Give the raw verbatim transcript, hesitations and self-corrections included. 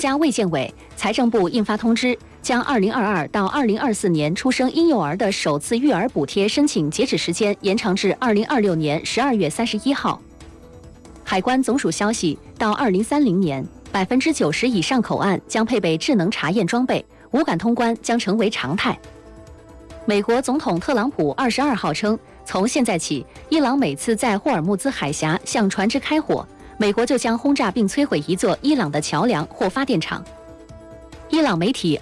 家卫健委、财政部印发通知，将二零二二到二零二四年出生婴幼儿的首次育儿补贴申请截止时间延长至二零二六年十二月三十一号。海关总署消息，到二零三零年，百分之九十以上口岸将配备智能查验装备，无感通关将成为常态。美国总统特朗普二十二号称，从现在起，伊朗每次在霍尔木兹海峡向船只开火，美国就将轰炸并摧毁一座伊朗的桥梁或发电厂。伊朗媒体